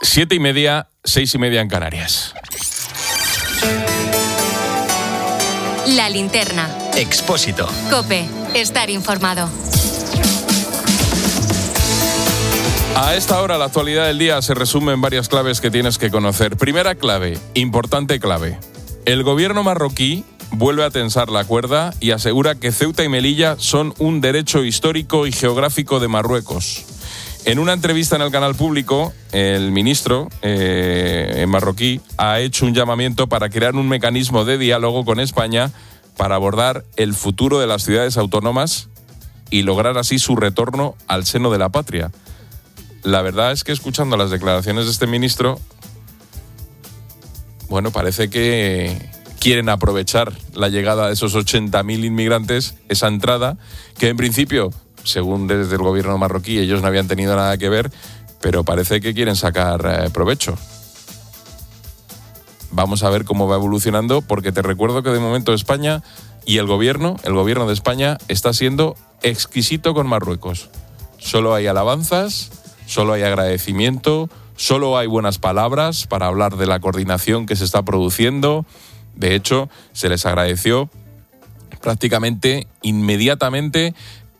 7:30, 6:30 en Canarias. La linterna. Expósito. COPE. Estar informado. A esta hora, la actualidad del día se resume en varias claves que tienes que conocer. Primera clave, importante clave. El gobierno marroquí vuelve a tensar la cuerda y asegura que Ceuta y Melilla son un derecho histórico y geográfico de Marruecos. En una entrevista en el canal público, el ministro marroquí ha hecho un llamamiento para crear un mecanismo de diálogo con España para abordar el futuro de las ciudades autónomas y lograr así su retorno al seno de la patria. La verdad es que escuchando las declaraciones de este ministro, bueno, parece que quieren aprovechar la llegada de esos 80.000 inmigrantes, esa entrada, que en principio, según desde el gobierno marroquí, ellos no habían tenido nada que ver, pero parece que quieren sacar provecho. Vamos a ver cómo va evolucionando, porque te recuerdo que de momento España y el gobierno de España está siendo exquisito con Marruecos. Solo hay alabanzas, solo hay agradecimiento, solo hay buenas palabras para hablar de la coordinación que se está produciendo. De hecho, se les agradeció prácticamente inmediatamente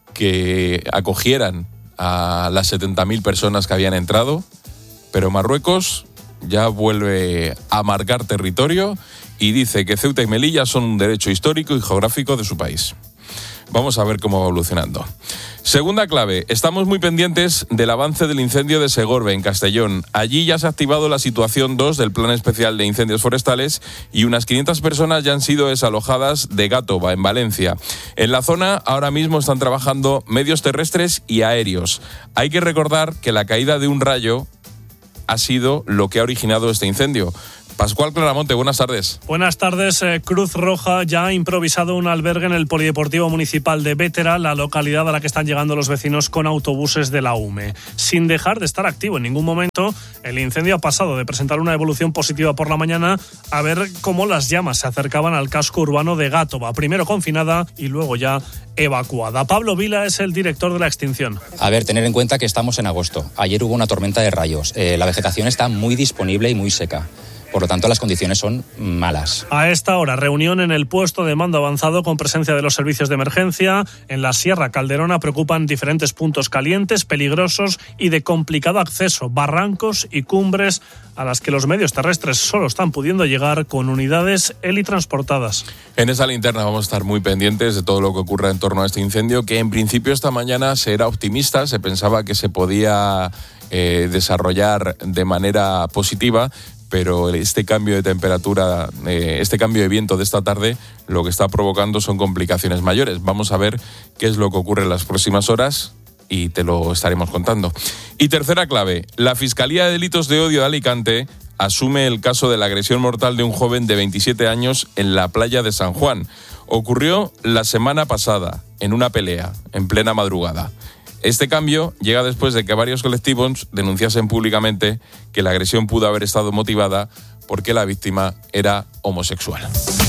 que acogieran a las 70.000 personas que habían entrado, pero Marruecos ya vuelve a marcar territorio y dice que Ceuta y Melilla son un derecho histórico y geográfico de su país. Vamos a ver cómo va evolucionando. Segunda clave, estamos muy pendientes del avance del incendio de Segorbe, en Castellón. Allí ya se ha activado la situación 2 del Plan Especial de Incendios Forestales y unas 500 personas ya han sido desalojadas de Gàtova, en Valencia. En la zona ahora mismo están trabajando medios terrestres y aéreos. Hay que recordar que la caída de un rayo ha sido lo que ha originado este incendio. Pascual Claramonte, buenas tardes. Buenas tardes. Cruz Roja ya ha improvisado un albergue en el Polideportivo Municipal de Bétera, la localidad a la que están llegando los vecinos con autobuses de la UME. Sin dejar de estar activo en ningún momento, el incendio ha pasado de presentar una evolución positiva por la mañana a ver cómo las llamas se acercaban al casco urbano de Gàtova, primero confinada y luego ya evacuada. Pablo Vila es el director de la extinción. A ver, tener en cuenta que estamos en agosto. Ayer hubo una tormenta de rayos. La vegetación está muy disponible y muy seca. Por lo tanto, las condiciones son malas. A esta hora, reunión en el puesto de mando avanzado con presencia de los servicios de emergencia. En la Sierra Calderona preocupan diferentes puntos calientes, peligrosos y de complicado acceso, barrancos y cumbres a las que los medios terrestres solo están pudiendo llegar con unidades helitransportadas. En esa linterna vamos a estar muy pendientes de todo lo que ocurra en torno a este incendio, que en principio esta mañana se era optimista, se pensaba que se podía desarrollar de manera positiva, pero este cambio de temperatura, este cambio de viento de esta tarde, lo que está provocando son complicaciones mayores. Vamos a ver qué es lo que ocurre en las próximas horas y te lo estaremos contando. Y tercera clave, la Fiscalía de Delitos de Odio de Alicante asume el caso de la agresión mortal de un joven de 27 años en la playa de San Juan. Ocurrió la semana pasada, en una pelea, en plena madrugada. Este cambio llega después de que varios colectivos denunciasen públicamente que la agresión pudo haber estado motivada porque la víctima era homosexual.